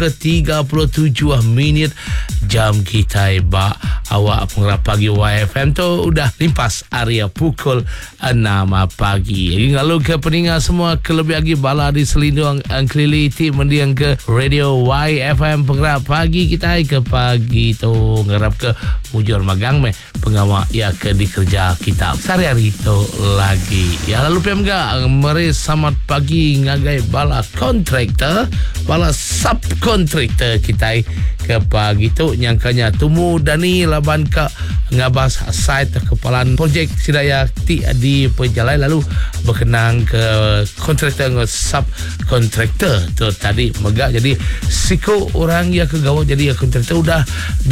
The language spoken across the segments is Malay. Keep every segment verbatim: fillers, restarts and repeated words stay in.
ke tiga puluh tujuh minit jam kita ba awak pengarap pagi Y F M tu udah limpas area pukul enam pagi. Jadi lalu ke peningat semua kelebih lagi bala di selindung angkliliti mendiang ke radio Y F M pengarap pagi kita ke pagi tu ngarap ke mujur magang meh pengawal ya ke dikerja kita sehari-hari tu lagi. Ya lalu pem ga meri selamat pagi ngagai bala kontraktor bala subkontraktor kita ke pagi tu nyangkanya tumu Dani laban ke ngabas site kepalaan projek sidaya ti di penjalai lalu berkenang ke kontraktor nge subkontraktor tu tadi megak jadi siku orang ya kegawat jadi ya kontraktor udah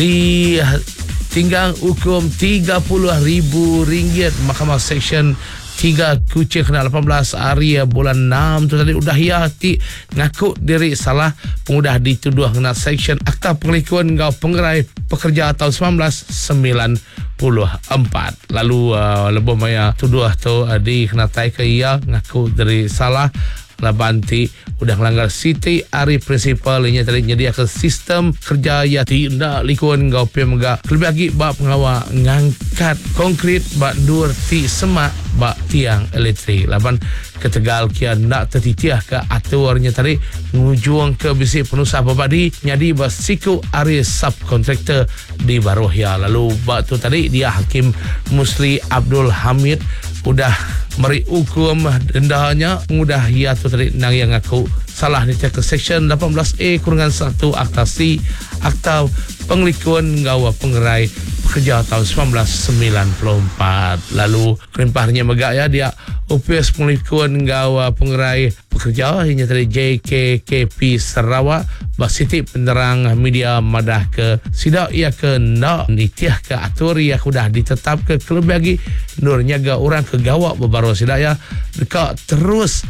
di tinggal hukum tiga puluh ribu ringgit Mahkamah Seksyen tiga kucing kena lapan belas hari bulan enam tu tadi udah ya hati ngaku diri salah pengudah dituduh kena Seksyen Akta Pengelikuan Ngau Pengerai Pekerja tahun sembilan belas sembilan puluh empat. Lalu uh, lebih maya tuduh tu uh, di kena tai ke ia ngaku diri salah labanti udah melanggar Siti Ari prinsipal ini tadi nyediakan sistem kerja ya tidak likuan ngau pemega lebih lagi bak pengawal ngangkat konkret bak dur ti semak bak tiang elektrik laban ketegal kia nak tertitiah ke aturnya tadi ngujung ke bisi penusa babadi nyadi bak siku Ari subkontraktor di Barohya. Lalu bak tu tadi dia Hakim Musli Abdul Hamid udah meri hukum dendanya mudah ia tu tadi nang yang aku salah ni ke Seksyen lapan belas A kurungan satu Akta C Akta Pengelikuan Ngau Pengerai Pekerja tahun sembilan belas sembilan puluh empat. Lalu kelimpahnya megak ya dia U P S Pengelikuan Ngau Pengerai Pekerja ini tadi J K K P Sarawak Basiti penerang media madah ke sidak ia ke nak nitiah ke atur ia sudah ditetap ke kelebih lagi nur nyaga orang ke gawak bebaru sidak ya dekat terus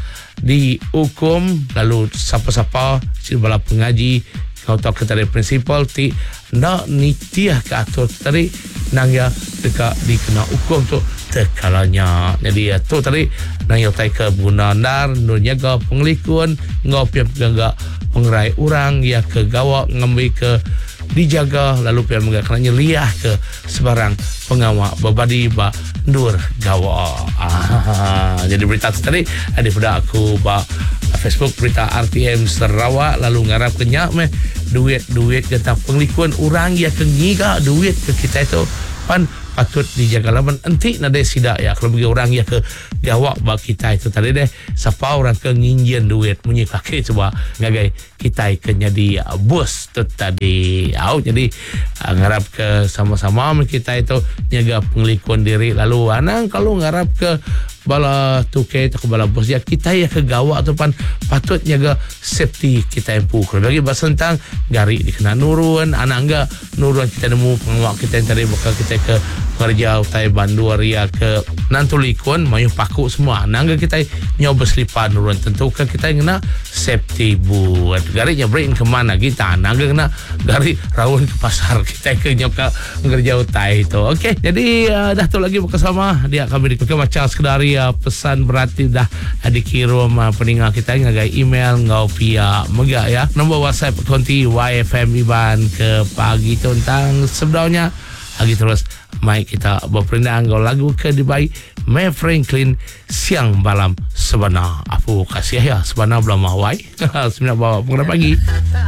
dihukum. Lalu siapa-siapa si bala pengaji kau tahu ketari prinsipal ti nak nitiah ke atur tadi nang ya dekat dikena hukum tu tekalanya. Jadi ya tu tadi nang ya tai ke guna ndar nur nyaga pengelikuan ngau piam gangga pengerai orang ya ke gawak ngambil ke dijaga lalu pian mengakannya liah ke sebarang pengawal babadi ba ndur gawa. Ah, jadi berita tadi ada pada aku ba Facebook berita R T M Sarawak lalu ngarap kenyak meh duit-duit kata pengelikuan orang ya ke ngiga duit ke kita itu pan patut dijaga laban enti nade sidak ya kalau bagi orang ya ke gawak bak kita itu tadi deh siapa orang ke nginjian duit munyi pakai coba ngagai kita ke jadi bos tu tadi au jadi uh, ngarap ke sama-sama kita itu nyaga pengelikuan diri lalu anang kalau ngarap ke bala tukai atau bala bos ya kita ya ke gawak tu pan patut nyaga safety kita empu kalau bagi bahasa tentang gari dikena nurun anak enggak nurun kita nemu pengawak kita yang tadi bakal kita ke kerja utai bandu ria ke nantulikun mayu paku semua nangga kita nyoba selipan nurun tentu kan kita kena safety buat garinya brain kemana kita nangga kena gari rawun ke pasar kita ke nyoka kerja utai itu. Okey jadi uh, dah tu lagi bersama dia kami dikira macam sekedar ya pesan berarti dah dikirim uh, peningat kita ngagai email ngau pia megak ya nombor WhatsApp konti Y F M Iban ke pagi tu tentang sebenarnya lagi terus mai kita berperindah ngau lagu ke dibai May Franklin siang malam sebenar aku kasih ya sebenar belum mawai sebenar bawa pengen pagi